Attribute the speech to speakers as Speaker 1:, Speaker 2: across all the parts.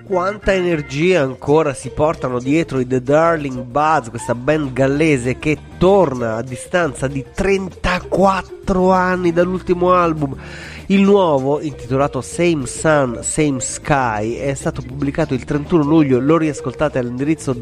Speaker 1: quanta energia ancora si portano dietro i The Darling Buds, questa band gallese che torna a distanza di 34 anni dall'ultimo album. Il nuovo, intitolato Same Sun, Same Sky, è stato pubblicato il 31 luglio, lo riascoltate all'indirizzo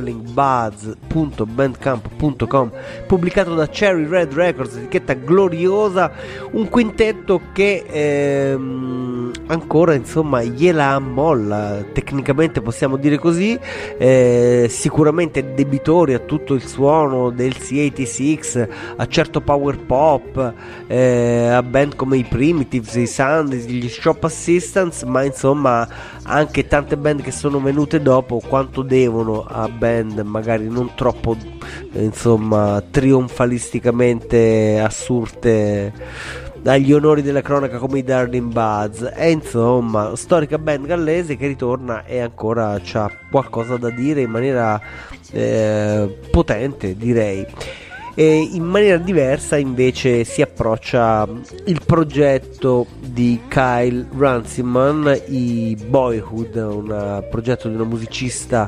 Speaker 1: thedarlingbuds.bandcamp.com, pubblicato da Cherry Red Records, etichetta gloriosa, un quintetto che ancora insomma gliela ammolla, tecnicamente possiamo dire così, sicuramente debitori a tutto il suono del C86, a certo power pop, a band come i Primitive, i Sundays, gli Shop Assistants, ma insomma anche tante band che sono venute dopo, quanto devono a band magari non troppo insomma trionfalisticamente assurte dagli onori della cronaca come i Darling Buds. E insomma, storica band gallese che ritorna e ancora c'ha qualcosa da dire in maniera potente, direi. E in maniera diversa invece si approccia il progetto di Kyle Runciman, i Boyhood, un progetto di una musicista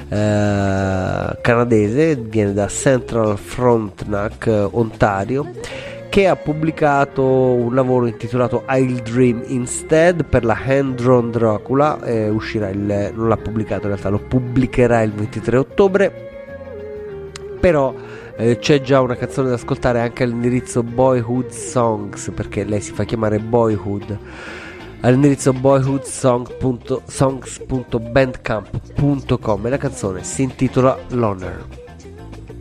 Speaker 1: canadese, viene da Central Frontenac, Ontario, che ha pubblicato un lavoro intitolato I'll Dream Instead per la Hand Drawn Dracula. Uscirà non l'ha pubblicato in realtà, lo pubblicherà il 23 ottobre, però c'è già una canzone da ascoltare anche all'indirizzo Boyhood Songs, perché lei si fa chiamare Boyhood, all'indirizzo boyhoodsongs.bandcamp.com, e la canzone si intitola Loner.